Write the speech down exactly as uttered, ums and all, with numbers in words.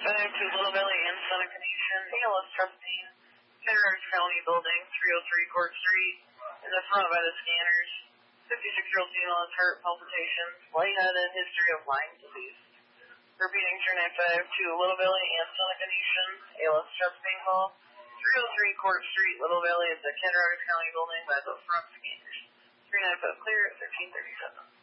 ninety-five to Little Valley and Seneca Nation, A L S Trusting, Kennewick County Building, three oh three Court Street, in the front by the scanners. fifty-six-year-old female has heart palpitations, lightheaded, history of Lyme disease. Repeating three ninety-five to Little Valley and Seneca Nation, A L S Trusting Hall, three oh three Court Street, Little Valley at the Kennewick County Building by the front scanners. three ninety-five clear at thirteen thirty-seven.